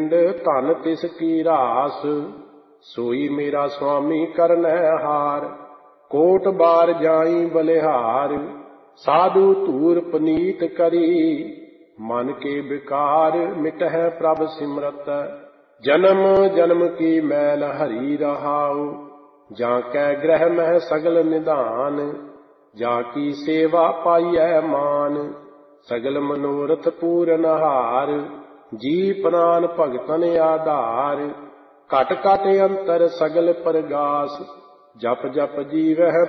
ਪਿੰਡ ਧਨ ਤਿਸ ਕੀ ਰਾਸ। ਸੋਈ ਮੇਰਾ ਸੁਆਮੀ ਕਰਨੈ ਹਾਰ। ਕੋਟ ਬਾਰ ਜਾਈ ਬਲਿਹਾਰ। ਸਾਧੂ ਧੂਰ ਪਨੀਤ ਕਰੀ। ਮਨ ਕੇ ਵਿਕਾਰ ਮਿਟਹਿ ਪ੍ਰਭ ਸਿਮਰਤ। ਜਨਮ ਜਨਮ ਕੀ ਮੈਲ ਹਰੀ ਰਹਾਉ। ਜਾਂ ਕੈ ਗ੍ਰਹਿ ਮਹਿ ਸਗਲ ਨਿਧਾਨ। ਜਾਂ ਕੀ ਸੇਵਾ ਪਾਈਐ ਮਾਨ। ਸਗਲ ਮਨੋਰਥ ਪੂਰਨ ਹਾਰ। ਜੀ ਪ੍ਰਾਨ ਭਗਤਨ ਆਧਾਰ। ਘਟ ਘਟ ਅੰਤਰ ਸਗਲ ਪਰਗਾਸ। ਜਪ ਜਪ ਜੀਵਹਿ